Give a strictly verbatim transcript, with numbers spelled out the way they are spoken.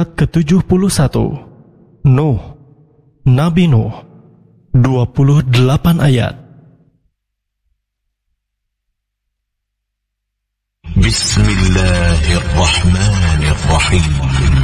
Surat ketujuh puluh satu. Nuh, Nabi Nuh, dua puluh delapan ayat. Bismillahirrahmanirrahim.